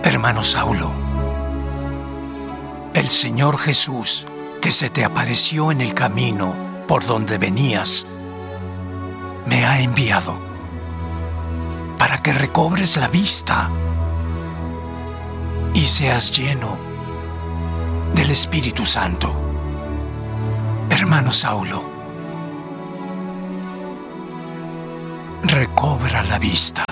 Hermano Saulo, el Señor Jesús, que se te apareció en el camino por donde venías, me ha enviado para que recobres la vista y seas lleno del Espíritu Santo. Hermano Saulo, recobra la vista.